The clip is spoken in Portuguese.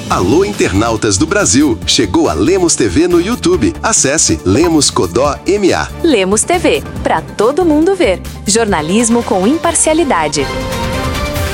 Alô, internautas do Brasil! Chegou a Lemos TV no YouTube. Acesse Lemos Codó MA. Lemos TV, para todo mundo ver. Jornalismo com imparcialidade.